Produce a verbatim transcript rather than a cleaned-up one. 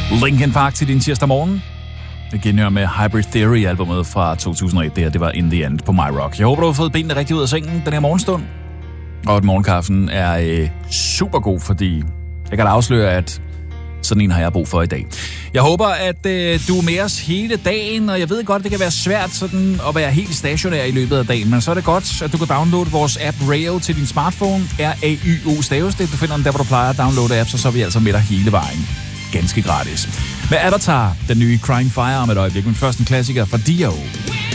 Linkin Park til din tirsdag morgen. Det genhører med Hybrid Theory-albumet fra to tusind og et. Det her, det var In The End på My Rock. Jeg håber, du har fået benene rigtig ud af sengen den her morgenstund. Og at morgenkaffen er øh, super god, fordi jeg kan da afsløre, at sådan en har jeg brug for i dag. Jeg håber, at øh, du er med os hele dagen, og jeg ved godt, at det kan være svært sådan at være helt stationær i løbet af dagen, men så er det godt, at du kan downloade vores app Rayo til din smartphone. R A Y O staves det. Du finder den der, hvor du plejer at downloade apps, og så er vi altså med dig hele vejen. Ganske gratis. Med Avatar, den nye Crying Fire om et øjeblik, men først en klassiker fra Dio.